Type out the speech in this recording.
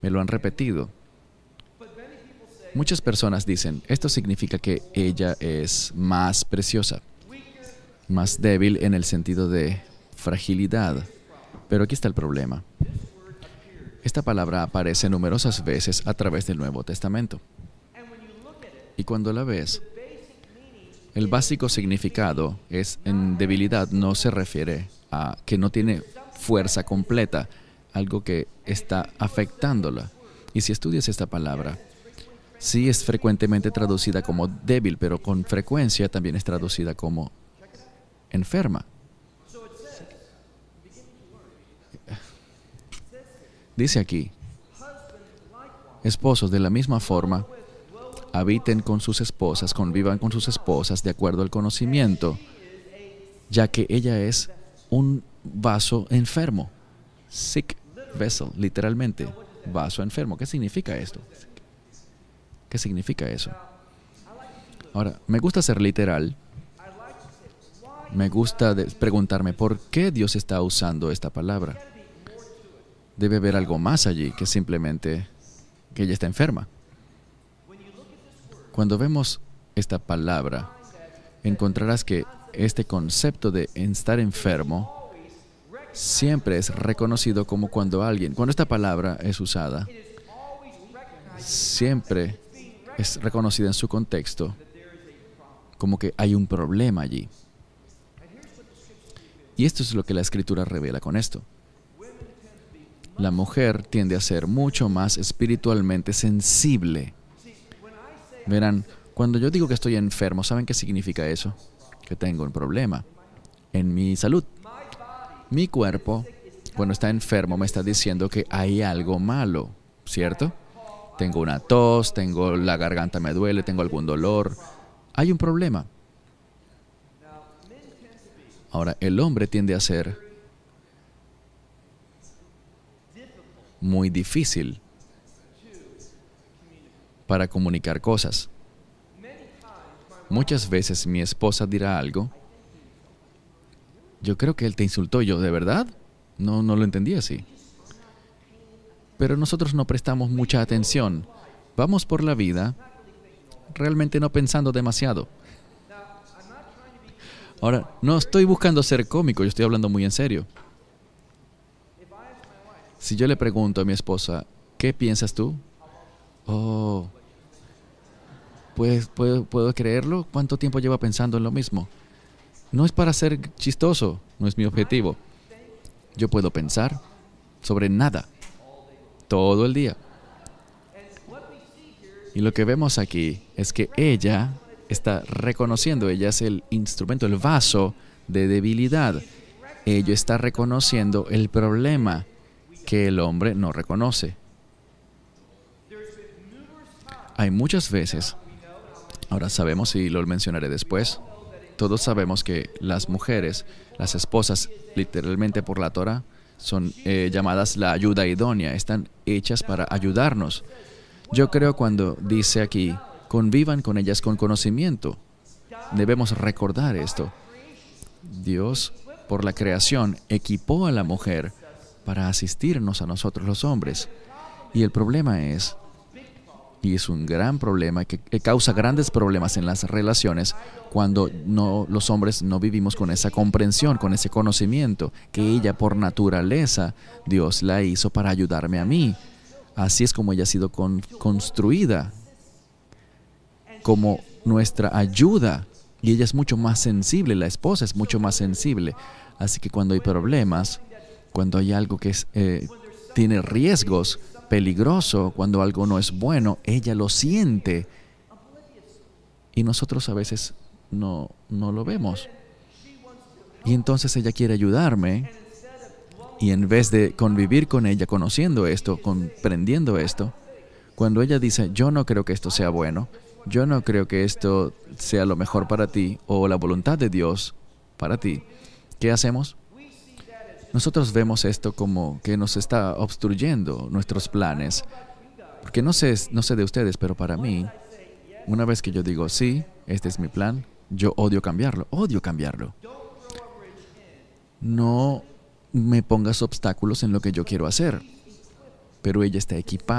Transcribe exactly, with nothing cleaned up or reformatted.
Me lo han repetido. Muchas personas dicen, esto significa que ella es más preciosa, más débil en el sentido de fragilidad. Pero aquí está el problema. Esta palabra aparece numerosas veces a través del Nuevo Testamento. Y cuando la ves, el básico significado es en debilidad, no se refiere a que no tiene fuerza completa, algo que está afectándola. Y si estudias esta palabra, sí es frecuentemente traducida como débil, pero con frecuencia también es traducida como enferma. Dice aquí, esposos, de la misma forma, habiten con sus esposas, convivan con sus esposas de acuerdo al conocimiento, ya que ella es un vaso enfermo. Sick vessel, literalmente, vaso enfermo. ¿Qué significa esto? ¿Qué significa eso? Ahora, me gusta ser literal. Me gusta preguntarme por qué Dios está usando esta palabra. Debe haber algo más allí que simplemente que ella está enferma. Cuando vemos esta palabra, encontrarás que este concepto de estar enfermo siempre es reconocido como cuando alguien, cuando esta palabra es usada, siempre es reconocida en su contexto como que hay un problema allí. Y esto es lo que la Escritura revela con esto. La mujer tiende a ser mucho más espiritualmente sensible. Verán, cuando yo digo que estoy enfermo, ¿saben qué significa eso? Que tengo un problema en mi salud. Mi cuerpo, cuando está enfermo, me está diciendo que hay algo malo, ¿cierto? Tengo una tos, tengo la garganta me duele, tengo algún dolor. Hay un problema. Ahora, el hombre tiende a ser muy difícil para comunicar cosas. Muchas veces mi esposa dirá algo. Yo creo que él te insultó. Yo, ¿de verdad? No, no lo entendí así. Pero nosotros no prestamos mucha atención. Vamos por la vida realmente no pensando demasiado. Ahora, no estoy buscando ser cómico, yo estoy hablando muy en serio. Si yo le pregunto a mi esposa, ¿qué piensas tú? Oh, pues, ¿puedo, ¿puedo creerlo? ¿Cuánto tiempo lleva pensando en lo mismo? No es para ser chistoso, no es mi objetivo. Yo puedo pensar sobre nada, todo el día. Y lo que vemos aquí es que ella está reconociendo, ella es el instrumento, el vaso de debilidad. Ella está reconociendo el problema que el hombre no reconoce. Hay muchas veces, ahora sabemos y lo mencionaré después, todos sabemos que las mujeres, las esposas, literalmente por la Torah, son eh, llamadas la ayuda idónea, están hechas para ayudarnos. Yo creo cuando dice aquí, convivan con ellas con conocimiento, debemos recordar esto. Dios, por la creación, equipó a la mujer para asistirnos a nosotros los hombres. Y el problema es, y es un gran problema, que, que causa grandes problemas en las relaciones cuando no, los hombres no vivimos con esa comprensión, con ese conocimiento, que ella por naturaleza, Dios la hizo para ayudarme a mí. Así es como ella ha sido con, construida, como nuestra ayuda. Y ella es mucho más sensible, la esposa es mucho más sensible. Así que cuando hay problemas, cuando hay algo que es, eh, tiene riesgos, peligroso, cuando algo no es bueno, ella lo siente. Y nosotros a veces no, no lo vemos. Y entonces ella quiere ayudarme. Y en vez de convivir con ella, conociendo esto, comprendiendo esto, cuando ella dice, yo no creo que esto sea bueno, yo no creo que esto sea lo mejor para ti, o la voluntad de Dios para ti, ¿qué hacemos? Nosotros vemos esto como que nos está obstruyendo nuestros planes. Porque no sé, no sé de ustedes, pero para mí, una vez que yo digo, sí, este es mi plan, yo odio cambiarlo, odio cambiarlo. No me pongas obstáculos en lo que yo quiero hacer. pero ella está equipada